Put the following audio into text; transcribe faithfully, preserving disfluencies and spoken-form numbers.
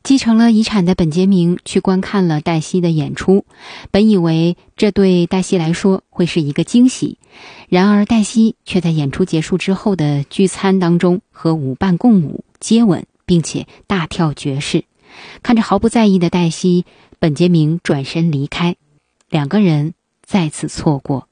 继承了遗产的本杰明去观看了黛西的演出，本以为这对黛西来说会是一个惊喜，然而黛西却在演出结束之后的聚餐当中和舞伴共舞、接吻，并且大跳爵士。看着毫不在意的黛西，本杰明转身离开，两个人再次错过。